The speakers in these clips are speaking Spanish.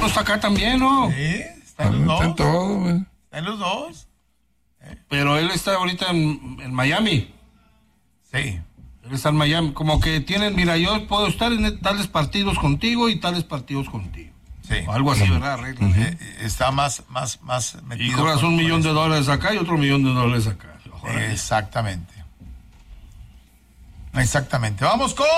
otro está acá también, ¿no? Sí, están los dos. Están todos, güey. Están los dos. Pero él está ahorita en Miami. Sí. Él está en Miami. Como que tienen, mira, yo puedo estar en tales partidos contigo y tales partidos contigo. Sí. O algo así, ¿verdad? Regla. Está más metido. Y cobras $1 millón acá y otro $1 millón acá. Exactamente. Exactamente. Vamos con...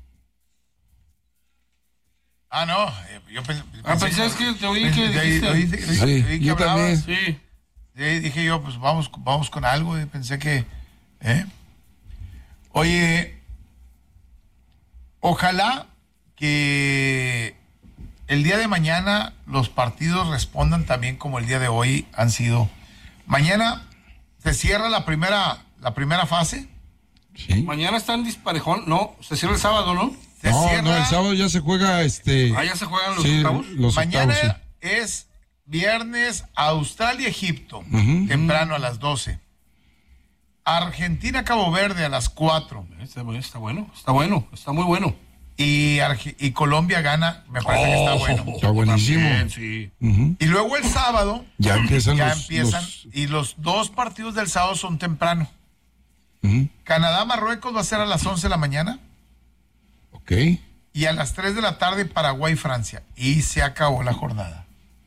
no. Yo pensé que te oí que dijiste. Sí, yo también. Sí. Dije yo, pues vamos con algo. Pensé que... Oye, ojalá que el día de mañana los partidos respondan también como el día de hoy han sido. Mañana se cierra la primera fase. Sí. Mañana están disparejón. No, se cierra el sábado, ¿no? No, el sábado ya se juega ya se juegan los octavos. Mañana octavos, sí. es viernes Australia-Egipto, temprano a las 12. Argentina-Cabo Verde a las 4. Está muy bueno. Y Colombia gana, me parece que está bueno. Está buenísimo. También, sí. Y luego el sábado Ya empiezan y los dos partidos del sábado son temprano. Canadá-Marruecos va a ser a las 11 de la mañana. Ok. Y a las 3 de la tarde Paraguay-Francia. Y se acabó la jornada.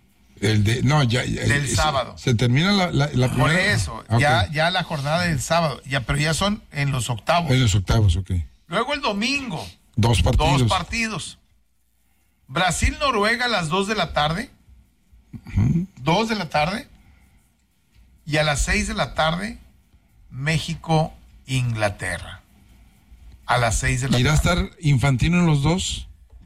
Del sábado. Se termina la primera. Por eso, Okay. ya la jornada del sábado. Pero ya son en los octavos. En los octavos, ok. Luego el domingo. Dos partidos. Brasil-Noruega a las 2 de la tarde. 2 de la tarde. Y a las 6 de la tarde, México-Inglaterra. A las 6 de la tarde. ¿Irá a estar Infantino en los dos?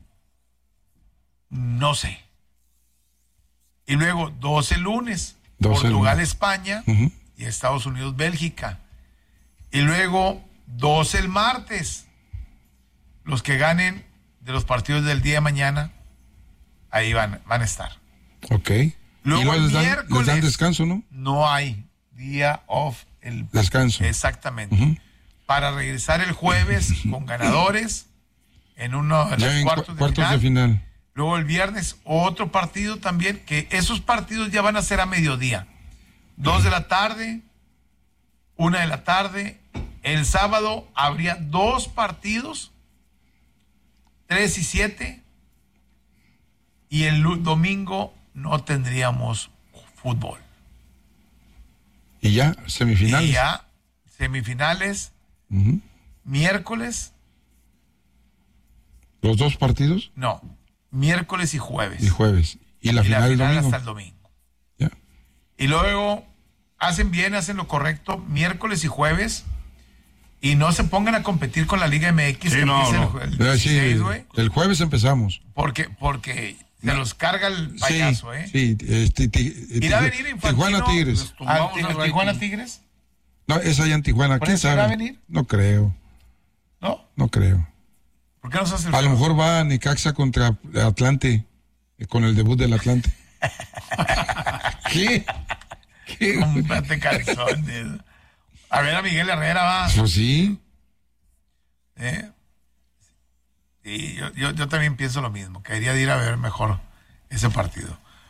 No sé. Y luego 12 lunes. 12 Portugal-España. Y Estados Unidos-Bélgica. Y luego 12 el martes. Los que ganen de los partidos del día de mañana, ahí van a estar. Ok. Luego el les miércoles dan descanso, ¿no? No hay día off. Descanso. Exactamente. Para regresar el jueves con ganadores en cuartos de final. Luego el viernes otro partido también, que esos partidos ya van a ser a mediodía. 2 de la tarde, 1 de la tarde. El sábado habría 2 partidos, 3 y 7. Y el domingo no tendríamos fútbol. Y ya, semifinales. Y ya, semifinales, miércoles. ¿Los dos partidos? No, miércoles y jueves. Y la final el domingo. Hasta el domingo. Ya. Y luego hacen lo correcto, miércoles y jueves. Y no se pongan a competir con la Liga MX. Sí, que no. el 16, güey. El jueves empezamos. Porque se los carga el payaso, Sí, ¿Irá a venir Infantino? Tijuana Tigres. ¿Tijuana Tigres? No, es allá en Tijuana. ¿Quién sabe? ¿Va a venir? No creo. ¿No? No creo. ¿Por qué no se hace A lo mejor va a Necaxa contra Atlante, con el debut del Atlante. ¿Qué? Cómprate calzones. A ver a Miguel Herrera, va. Pues sí. Y yo también pienso lo mismo, que debería de ir a ver mejor ese partido.